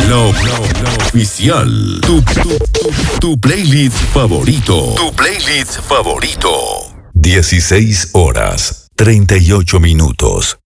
La oficial. Tu playlist favorito. Tu playlist favorito. 16 horas, 38 minutos.